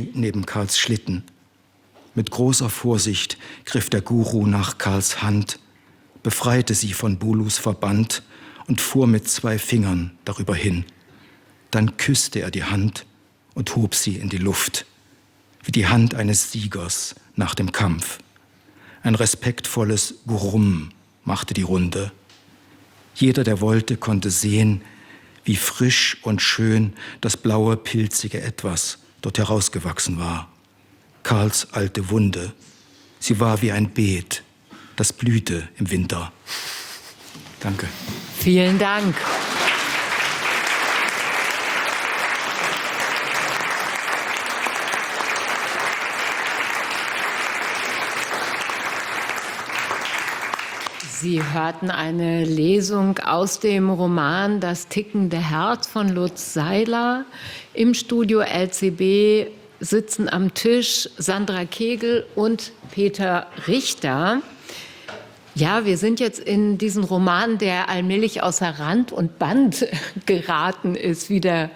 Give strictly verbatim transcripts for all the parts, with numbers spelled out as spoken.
sie neben Karls Schlitten. Mit großer Vorsicht griff der Guru nach Karls Hand, befreite sie von Bulus Verband und fuhr mit zwei Fingern darüber hin. Dann küsste er die Hand und hob sie in die Luft, wie die Hand eines Siegers nach dem Kampf. Ein respektvolles Gurum machte die Runde. Jeder, der wollte, konnte sehen, wie frisch und schön das blaue, pilzige Etwas dort herausgewachsen war. Karls alte Wunde. Sie war wie ein Beet, das blühte im Winter. Danke. Vielen Dank. Sie hörten eine Lesung aus dem Roman Das tickende Herz von Lutz Seiler. Im Studio L C B sitzen am Tisch Sandra Kegel und Peter Richter. Ja, wir sind jetzt in diesen Roman, der allmählich außer Rand und Band geraten ist, wieder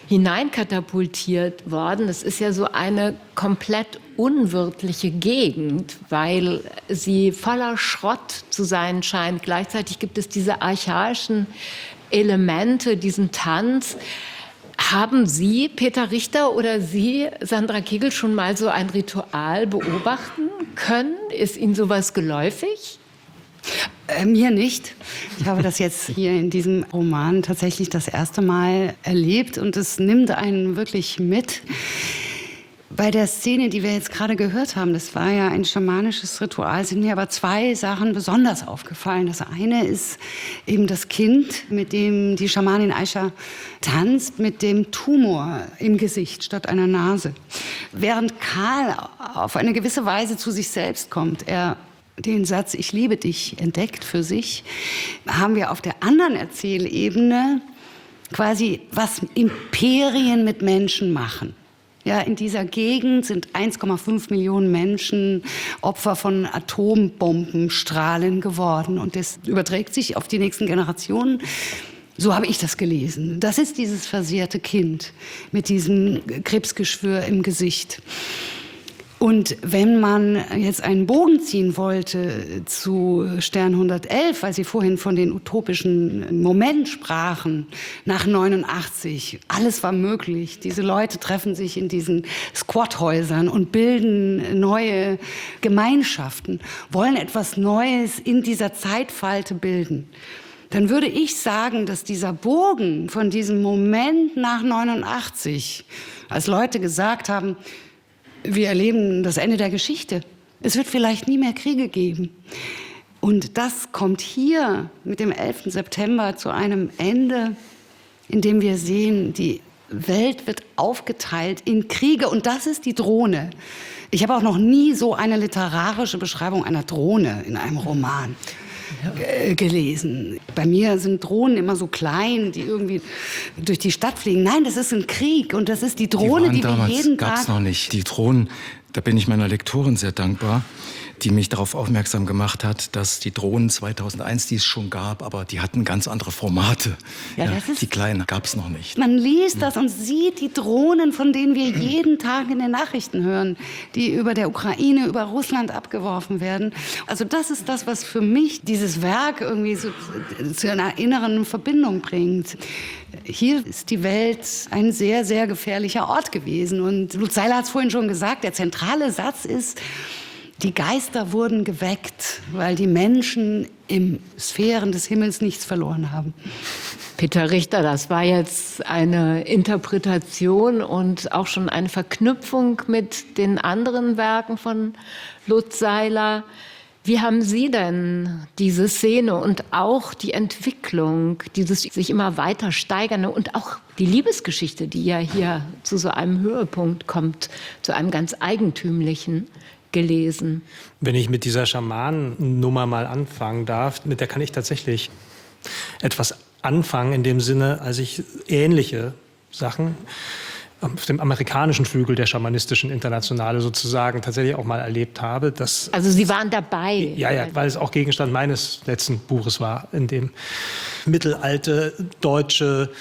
hineinkatapultiert worden. Es ist ja so eine komplett unwirtliche Gegend, weil sie voller Schrott zu sein scheint. Gleichzeitig gibt es diese archaischen Elemente, diesen Tanz. Haben Sie, Peter Richter, oder Sie, Sandra Kegel, schon mal so ein Ritual beobachten können? Ist Ihnen sowas geläufig? Äh, mir nicht. Ich habe das jetzt hier in diesem Roman tatsächlich das erste Mal erlebt und es nimmt einen wirklich mit. Bei der Szene, die wir jetzt gerade gehört haben, das war ja ein schamanisches Ritual, sind mir aber zwei Sachen besonders aufgefallen. Das eine ist eben das Kind, mit dem die Schamanin Aisha tanzt, mit dem Tumor im Gesicht statt einer Nase. Während Karl auf eine gewisse Weise zu sich selbst kommt, er den Satz "Ich liebe dich" entdeckt für sich, haben wir auf der anderen Erzählebene quasi, was Imperien mit Menschen machen. Ja, in dieser Gegend sind eins Komma fünf Millionen Menschen Opfer von Atombombenstrahlen geworden. Und das überträgt sich auf die nächsten Generationen. So habe ich das gelesen. Das ist dieses versehrte Kind mit diesem Krebsgeschwür im Gesicht. Und wenn man jetzt einen Bogen ziehen wollte zu Stern hundertelf, weil Sie vorhin von den utopischen Moment sprachen, nach neunundachtzig, alles war möglich. Diese Leute treffen sich in diesen Squathäusern und bilden neue Gemeinschaften, wollen etwas Neues in dieser Zeitfalte bilden. Dann würde ich sagen, dass dieser Bogen von diesem Moment nach neunundachtzig, als Leute gesagt haben, wir erleben das Ende der Geschichte. Es wird vielleicht nie mehr Kriege geben. Und das kommt hier mit dem elften September zu einem Ende, in dem wir sehen, die Welt wird aufgeteilt in Kriege. Und das ist die Drohne. Ich habe auch noch nie so eine literarische Beschreibung einer Drohne in einem Roman äh, gelesen. Bei mir sind Drohnen immer so klein, die irgendwie durch die Stadt fliegen. Nein, das ist ein Krieg und das ist die Drohne, die, die wir jeden Tag... Gab's noch nicht. Die Drohnen, da bin ich meiner Lektorin sehr dankbar, die mich darauf aufmerksam gemacht hat, dass die Drohnen zweitausendeins, die es schon gab, aber die hatten ganz andere Formate. Ja, ja, das ist, die kleinen gab es noch nicht. Man liest das und sieht die Drohnen, von denen wir jeden Tag in den Nachrichten hören, die über der Ukraine, über Russland abgeworfen werden. Also das ist das, was für mich dieses Werk irgendwie so zu einer inneren Verbindung bringt. Hier ist die Welt ein sehr, sehr gefährlicher Ort gewesen. Und Lutz Seiler hat es vorhin schon gesagt, der zentrale Satz ist, die Geister wurden geweckt, weil die Menschen im Sphären des Himmels nichts verloren haben. Peter Richter, das war jetzt eine Interpretation und auch schon eine Verknüpfung mit den anderen Werken von Lutz Seiler. Wie haben Sie denn diese Szene und auch die Entwicklung, dieses sich immer weiter steigernde und auch die Liebesgeschichte, die ja hier zu so einem Höhepunkt kommt, zu einem ganz eigentümlichen, gelesen? Wenn ich mit dieser Schamanennummer mal anfangen darf, mit der kann ich tatsächlich etwas anfangen, in dem Sinne, als ich ähnliche Sachen auf dem amerikanischen Flügel der schamanistischen Internationale sozusagen tatsächlich auch mal erlebt habe. Dass also Sie waren dabei? Ja, ja, weil es auch Gegenstand meines letzten Buches war, in dem mittelalte deutsche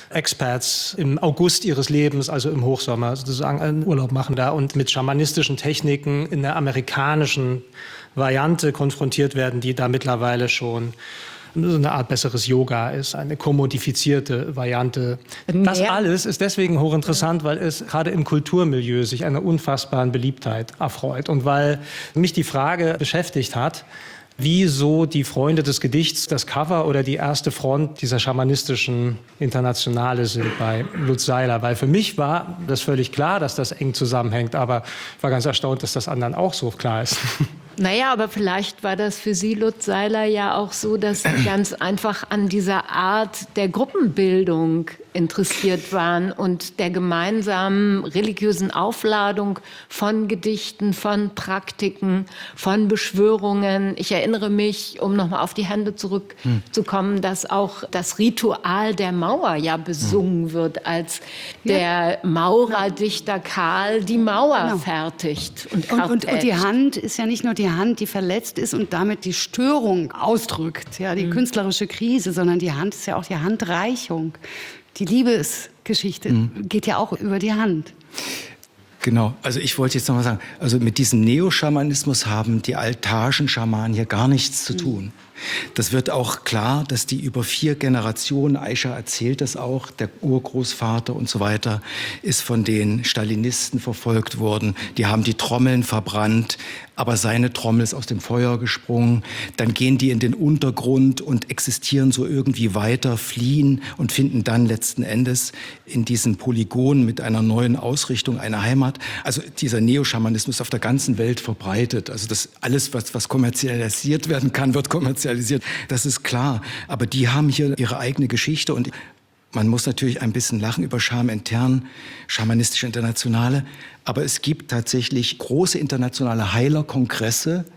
Experts im August ihres Lebens, also im Hochsommer, sozusagen einen Urlaub machen da und mit schamanistischen Techniken in der amerikanischen Variante konfrontiert werden, die da mittlerweile schon so eine Art besseres Yoga ist, eine kommodifizierte Variante. Das alles ist deswegen hochinteressant, weil es gerade im Kulturmilieu sich einer unfassbaren Beliebtheit erfreut und weil mich die Frage beschäftigt hat, wieso die Freunde des Gedichts das Cover oder die erste Front dieser schamanistischen Internationale sind bei Lutz Seiler. Weil für mich war das völlig klar, dass das eng zusammenhängt, aber ich war ganz erstaunt, dass das anderen auch so klar ist. Naja, aber vielleicht war das für Sie, Lutz Seiler, ja auch so, dass Sie ganz einfach an dieser Art der Gruppenbildung interessiert waren und der gemeinsamen religiösen Aufladung von Gedichten, von Praktiken, von Beschwörungen. Ich erinnere mich, um nochmal auf die Hände zurückzukommen, dass auch das Ritual der Mauer ja besungen wird, als der Maurerdichter Karl die Mauer Genau. fertigt. Und, Und, und, und die Hand ist ja nicht nur die Hand, die verletzt ist und damit die Störung ausdrückt, ja, die mhm. künstlerische Krise, sondern die Hand ist ja auch die Handreichung. Die Liebesgeschichte mhm. geht ja auch über die Hand. Genau, also ich wollte jetzt noch mal sagen, also mit diesem Neoschamanismus haben die Altaschen-Schamanen hier gar nichts zu tun. Das wird auch klar, dass die über vier Generationen, Aisha erzählt das auch, der Urgroßvater und so weiter, ist von den Stalinisten verfolgt worden. Die haben die Trommeln verbrannt, aber seine Trommel ist aus dem Feuer gesprungen. Dann gehen die in den Untergrund und existieren so irgendwie weiter, fliehen und finden dann letzten Endes in diesen Polygonen mit einer neuen Ausrichtung eine Heimat. Also dieser Neoschamanismus ist auf der ganzen Welt verbreitet. Also das alles, was, was kommerzialisiert werden kann, wird kommerzialisiert. Das ist klar. Aber die haben hier ihre eigene Geschichte und man muss natürlich ein bisschen lachen über Scham intern, schamanistische Internationale. Aber es gibt tatsächlich große internationale Heilerkongresse,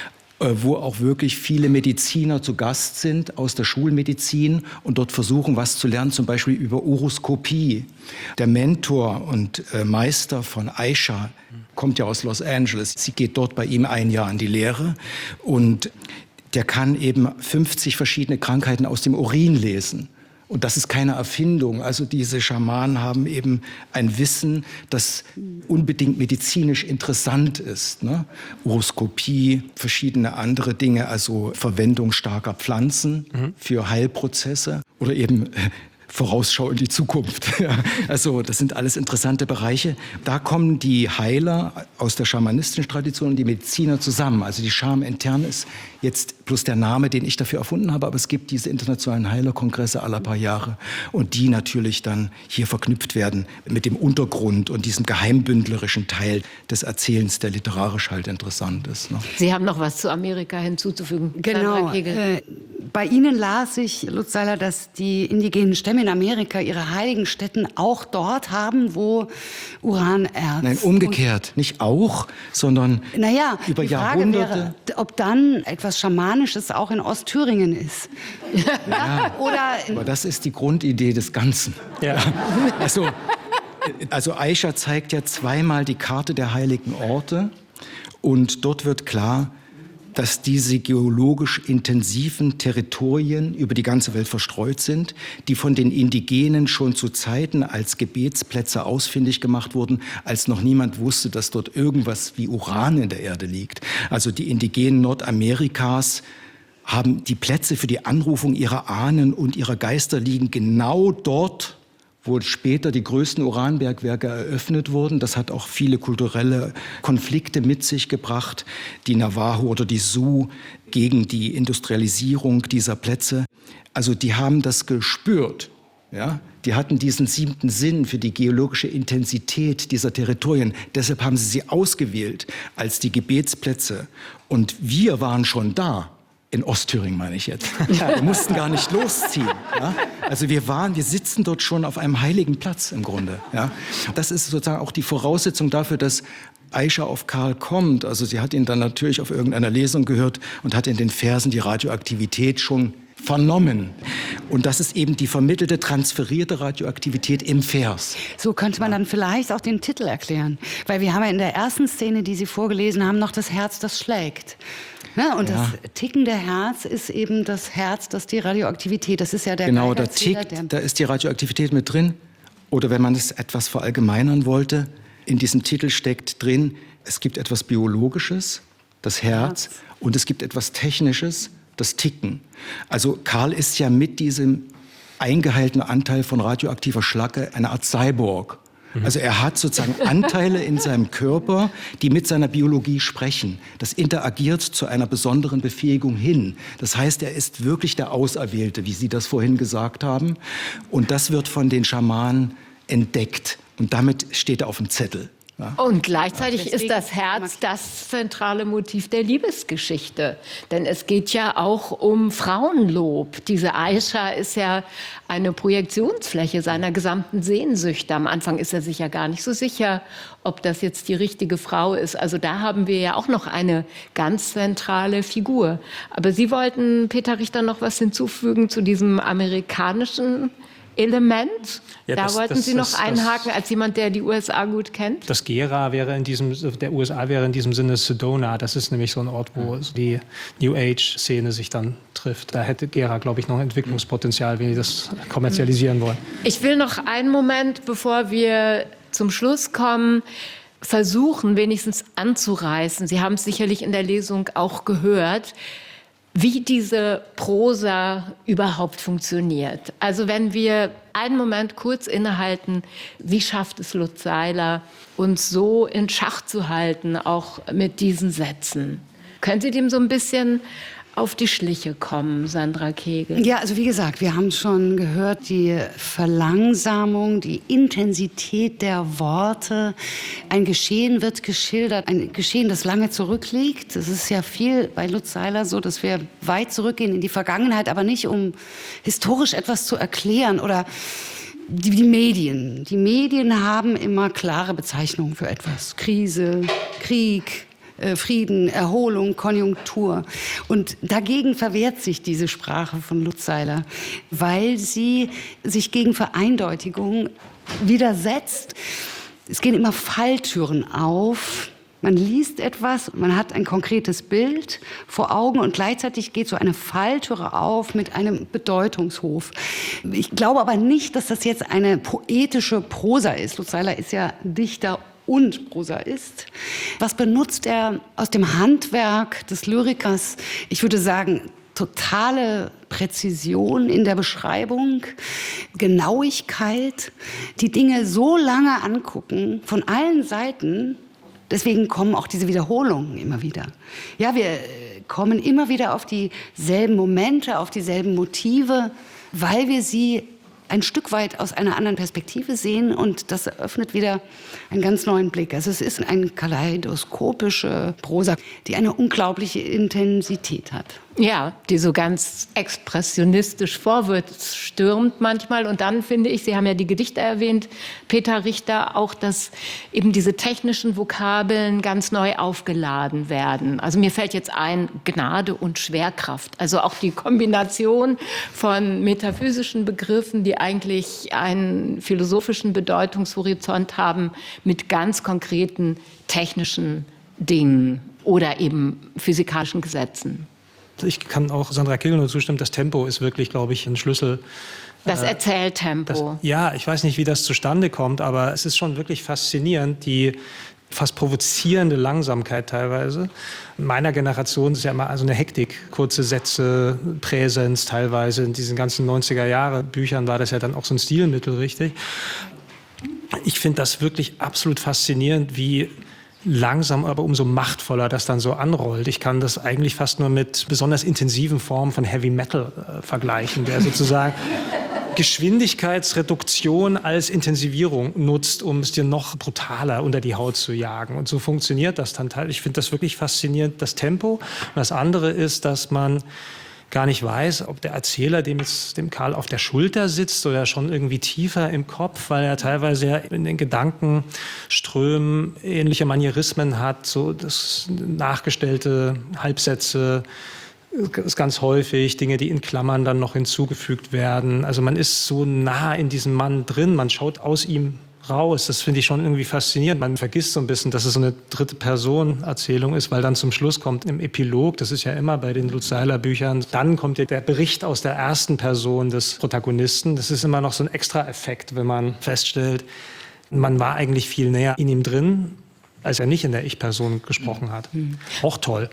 wo auch wirklich viele Mediziner zu Gast sind aus der Schulmedizin und dort versuchen, was zu lernen, zum Beispiel über Uroskopie. Der Mentor und Meister von Aisha kommt ja aus Los Angeles. Sie geht dort bei ihm ein Jahr an die Lehre und der kann eben fünfzig verschiedene Krankheiten aus dem Urin lesen. Und das ist keine Erfindung. Also diese Schamanen haben eben ein Wissen, das unbedingt medizinisch interessant ist. Ne? Uroskopie, verschiedene andere Dinge, also Verwendung starker Pflanzen mhm. für Heilprozesse oder eben Vorausschau in die Zukunft. Ja, also das sind alles interessante Bereiche. Da kommen die Heiler aus der schamanistischen Tradition und die Mediziner zusammen. Also die Scham intern ist jetzt plus der Name, den ich dafür erfunden habe, aber es gibt diese internationalen Heilerkongresse alle paar Jahre und die natürlich dann hier verknüpft werden mit dem Untergrund und diesem geheimbündlerischen Teil des Erzählens, der literarisch halt interessant ist. Ne? Sie haben noch was zu Amerika hinzuzufügen. Genau. Äh, bei Ihnen las ich, Lutz Seiler, dass die indigenen Stämme in Amerika ihre heiligen Stätten auch dort haben, wo Uranerz... Nein, umgekehrt. Nicht auch, sondern naja, über die Frage Jahrhunderte... wäre, ob dann etwas Schamanisches auch in Ostthüringen ist. Ja, Oder aber das ist die Grundidee des Ganzen. Ja. Also, also Aisha zeigt ja zweimal die Karte der heiligen Orte und dort wird klar, dass diese geologisch intensiven Territorien über die ganze Welt verstreut sind, die von den Indigenen schon zu Zeiten als Gebetsplätze ausfindig gemacht wurden, als noch niemand wusste, dass dort irgendwas wie Uran in der Erde liegt. Also die Indigenen Nordamerikas haben die Plätze für die Anrufung ihrer Ahnen und ihrer Geister liegen genau dort, wo später die größten Uranbergwerke eröffnet wurden. Das hat auch viele kulturelle Konflikte mit sich gebracht. Die Navajo oder die Sioux gegen die Industrialisierung dieser Plätze. Also die haben das gespürt. Ja? Die hatten diesen siebten Sinn für die geologische Intensität dieser Territorien. Deshalb haben sie sie ausgewählt als die Gebetsplätze. Und wir waren schon da. In Ostthüringen meine ich jetzt. Wir mussten gar nicht losziehen. Ja? Also wir waren, wir sitzen dort schon auf einem heiligen Platz im Grunde. Ja? Das ist sozusagen auch die Voraussetzung dafür, dass Aisha auf Karl kommt. Also sie hat ihn dann natürlich auf irgendeiner Lesung gehört und hat in den Versen die Radioaktivität schon vernommen. Und das ist eben die vermittelte, transferierte Radioaktivität im Vers. So könnte man dann vielleicht auch den Titel erklären. Weil wir haben ja in der ersten Szene, die Sie vorgelesen haben, noch das Herz, das schlägt. Ja, und Ja. das tickende Herz ist eben das Herz, das die Radioaktivität, das ist ja der Genau, da Geigerzähler, tickt, da ist die Radioaktivität mit drin. Oder wenn man es etwas verallgemeinern wollte, in diesem Titel steckt drin, es gibt etwas Biologisches, das Herz, Herz. und es gibt etwas Technisches, das Ticken. Also Karl ist ja mit diesem eingeheilten Anteil von radioaktiver Schlacke eine Art Cyborg. Also er hat sozusagen Anteile in seinem Körper, die mit seiner Biologie sprechen. Das interagiert zu einer besonderen Befähigung hin. Das heißt, er ist wirklich der Auserwählte, wie Sie das vorhin gesagt haben. Und das wird von den Schamanen entdeckt. Und damit steht er auf dem Zettel. Ja. Und gleichzeitig Deswegen ist das Herz das zentrale Motiv der Liebesgeschichte. Denn es geht ja auch um Frauenlob. Diese Aisha ist ja eine Projektionsfläche seiner gesamten Sehnsüchte. Am Anfang ist er sich ja gar nicht so sicher, ob das jetzt die richtige Frau ist. Also da haben wir ja auch noch eine ganz zentrale Figur. Aber Sie wollten, Peter Richter, noch was hinzufügen zu diesem amerikanischen Element. Ja, da das- wollten das- Sie noch das- einhaken, als jemand, der die U S A gut kennt. Das Gera wäre in diesem, der U S A wäre in diesem Sinne Sedona. Das ist nämlich so ein Ort, wo die New Age-Szene sich dann trifft. Da hätte Gera, glaube ich, noch Entwicklungspotenzial, wenn die das kommerzialisieren wollen. Ich will noch einen Moment, bevor wir zum Schluss kommen, versuchen, wenigstens anzureißen. Sie haben es sicherlich in der Lesung auch gehört, wie diese Prosa überhaupt funktioniert. Also wenn wir einen Moment kurz innehalten, wie schafft es Lutz Seiler, uns so in Schach zu halten, auch mit diesen Sätzen? Können Sie dem so ein bisschen auf die Schliche kommen, Sandra Kegel? Ja, also wie gesagt, wir haben schon gehört, die Verlangsamung, die Intensität der Worte. Ein Geschehen wird geschildert, ein Geschehen, das lange zurückliegt. Es ist ja viel bei Lutz Seiler so, dass wir weit zurückgehen in die Vergangenheit, aber nicht um historisch etwas zu erklären oder die, die Medien. Die Medien haben immer klare Bezeichnungen für etwas. Krise, Krieg, Frieden, Erholung, Konjunktur. Und dagegen verwehrt sich diese Sprache von Lutz Seiler, weil sie sich gegen Vereindeutigung widersetzt. Es gehen immer Falltüren auf. Man liest etwas, man hat ein konkretes Bild vor Augen und gleichzeitig geht so eine Falltüre auf mit einem Bedeutungshof. Ich glaube aber nicht, dass das jetzt eine poetische Prosa ist. Lutz Seiler ist ja Dichter und Prosaist. Was benutzt er aus dem Handwerk des Lyrikers? Ich würde sagen, totale Präzision in der Beschreibung, Genauigkeit, die Dinge so lange angucken, von allen Seiten. Deswegen kommen auch diese Wiederholungen immer wieder. Ja, wir kommen immer wieder auf dieselben Momente, auf dieselben Motive, weil wir sie ein Stück weit aus einer anderen Perspektive sehen und das eröffnet wieder einen ganz neuen Blick. Also es ist eine kaleidoskopische Prosa, die eine unglaubliche Intensität hat. Ja, die so ganz expressionistisch vorwärts stürmt manchmal. Und dann finde ich, Sie haben ja die Gedichte erwähnt, Peter Richter, auch, dass eben diese technischen Vokabeln ganz neu aufgeladen werden. Also mir fällt jetzt ein, Gnade und Schwerkraft. Also auch die Kombination von metaphysischen Begriffen, die eigentlich einen philosophischen Bedeutungshorizont haben, mit ganz konkreten technischen Dingen oder eben physikalischen Gesetzen. Ich kann auch Sandra Kegel nur zustimmen, das Tempo ist wirklich, glaube ich, ein Schlüssel. Das Erzähltempo. Das, ja, ich weiß nicht, wie das zustande kommt, aber es ist schon wirklich faszinierend, die fast provozierende Langsamkeit teilweise. In meiner Generation ist ja immer also eine Hektik, kurze Sätze, Präsens teilweise. In diesen ganzen neunziger-Jahre-Büchern war das ja dann auch so ein Stilmittel, richtig. Ich finde das wirklich absolut faszinierend, wie langsam, aber umso machtvoller das dann so anrollt. Ich kann das eigentlich fast nur mit besonders intensiven Formen von Heavy Metal äh, vergleichen, der sozusagen Geschwindigkeitsreduktion als Intensivierung nutzt, um es dir noch brutaler unter die Haut zu jagen. Und so funktioniert das dann. Ich finde das wirklich faszinierend, das Tempo. Und das andere ist, dass man gar nicht weiß, ob der Erzähler dem jetzt dem Karl auf der Schulter sitzt oder schon irgendwie tiefer im Kopf, weil er teilweise ja in den Gedankenströmen ähnliche Manierismen hat, so das nachgestellte Halbsätze, ist ganz häufig, Dinge, die in Klammern dann noch hinzugefügt werden. Also man ist so nah in diesem Mann drin, man schaut aus ihm raus. Das finde ich schon irgendwie faszinierend. Man vergisst so ein bisschen, dass es so eine dritte Person-Erzählung ist, weil dann zum Schluss kommt im Epilog, das ist ja immer bei den Lutz Seiler Büchern, dann kommt ja der Bericht aus der ersten Person des Protagonisten. Das ist immer noch so ein Extra-Effekt, wenn man feststellt, man war eigentlich viel näher in ihm drin, als er nicht in der Ich-Person gesprochen hat. Mhm. Auch toll.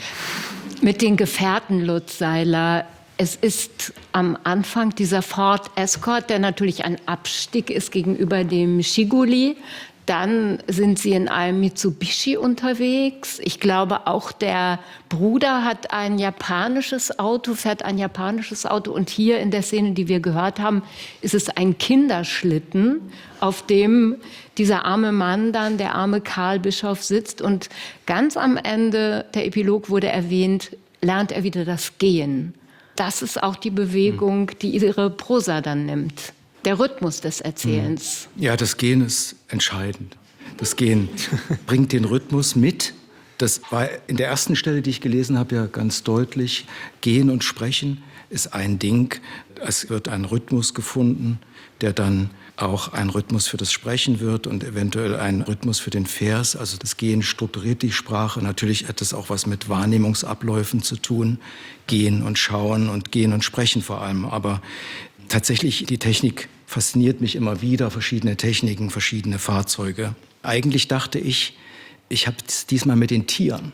Mit den Gefährten Lutz Seiler. Es ist am Anfang dieser Ford Escort, der natürlich ein Abstieg ist gegenüber dem Chiguli. Dann sind sie in einem Mitsubishi unterwegs. Ich glaube, auch der Bruder hat ein japanisches Auto, fährt ein japanisches Auto. Und hier in der Szene, die wir gehört haben, ist es ein Kinderschlitten, auf dem dieser arme Mann dann, der arme Karl Bischof, sitzt. Und ganz am Ende, der Epilog wurde erwähnt, lernt er wieder das Gehen. Das ist auch die Bewegung, die ihre Prosa dann nimmt. Der Rhythmus des Erzählens. Ja, das Gehen ist entscheidend. Das Gehen bringt den Rhythmus mit. Das war in der ersten Stelle, die ich gelesen habe, ja ganz deutlich. Gehen und Sprechen ist ein Ding. Es wird ein Rhythmus gefunden, der dann auch ein Rhythmus für das Sprechen wird und eventuell ein Rhythmus für den Vers. Also das Gehen strukturiert die Sprache. Natürlich hat das auch was mit Wahrnehmungsabläufen zu tun. Gehen und Schauen und Gehen und Sprechen vor allem. Aber tatsächlich, die Technik fasziniert mich immer wieder. Verschiedene Techniken, verschiedene Fahrzeuge. Eigentlich dachte ich, ich habe es diesmal mit den Tieren.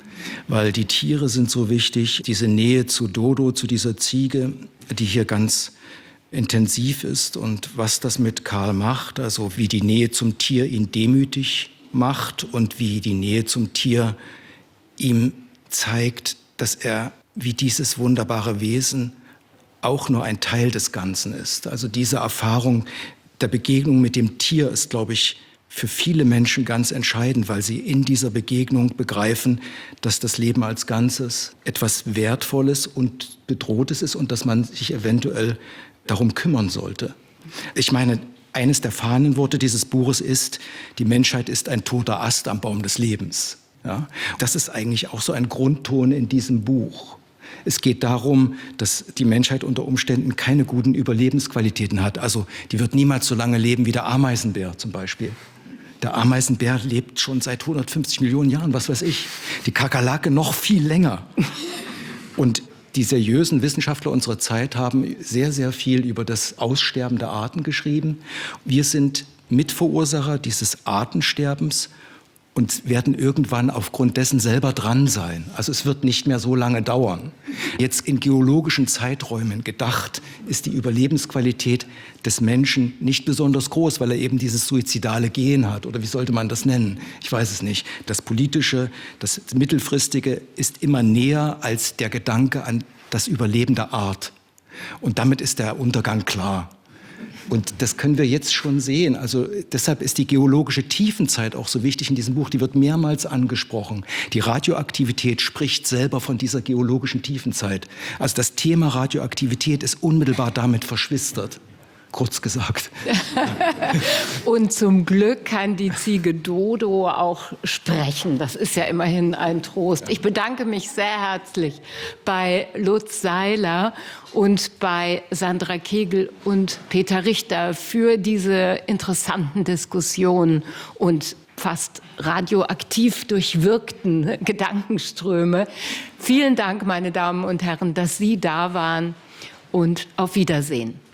Weil die Tiere sind so wichtig. Diese Nähe zu Dodo, zu dieser Ziege, die hier ganz intensiv ist und was das mit Karl macht, also wie die Nähe zum Tier ihn demütig macht und wie die Nähe zum Tier ihm zeigt, dass er wie dieses wunderbare Wesen auch nur ein Teil des Ganzen ist. Also diese Erfahrung der Begegnung mit dem Tier ist, glaube ich, für viele Menschen ganz entscheidend, weil sie in dieser Begegnung begreifen, dass das Leben als Ganzes etwas Wertvolles und Bedrohtes ist und dass man sich eventuell darum kümmern sollte. Ich meine, eines der Fahnenworte dieses Buches ist, die Menschheit ist ein toter Ast am Baum des Lebens. Ja? Das ist eigentlich auch so ein Grundton in diesem Buch. Es geht darum, dass die Menschheit unter Umständen keine guten Überlebensqualitäten hat. Also die wird niemals so lange leben wie der Ameisenbär zum Beispiel. Der Ameisenbär lebt schon seit hundertfünfzig Millionen Jahren, was weiß ich. Die Kakerlake noch viel länger. Und die seriösen Wissenschaftler unserer Zeit haben sehr, sehr viel über das Aussterben der Arten geschrieben. Wir sind Mitverursacher dieses Artensterbens und werden irgendwann aufgrund dessen selber dran sein. Also es wird nicht mehr so lange dauern. Jetzt in geologischen Zeiträumen gedacht, ist die Überlebensqualität des Menschen nicht besonders groß, weil er eben dieses suizidale Gen hat. Oder wie sollte man das nennen? Ich weiß es nicht. Das Politische, das Mittelfristige ist immer näher als der Gedanke an das Überleben der Art. Und damit ist der Untergang klar. Und das können wir jetzt schon sehen. Also deshalb ist die geologische Tiefenzeit auch so wichtig in diesem Buch. Die wird mehrmals angesprochen. Die Radioaktivität spricht selber von dieser geologischen Tiefenzeit. Also das Thema Radioaktivität ist unmittelbar damit verschwistert. Kurz gesagt. Und zum Glück kann die Ziege Dodo auch sprechen. Das ist ja immerhin ein Trost. Ich bedanke mich sehr herzlich bei Lutz Seiler und bei Sandra Kegel und Peter Richter für diese interessanten Diskussionen und fast radioaktiv durchwirkten Gedankenströme. Vielen Dank, meine Damen und Herren, dass Sie da waren und auf Wiedersehen.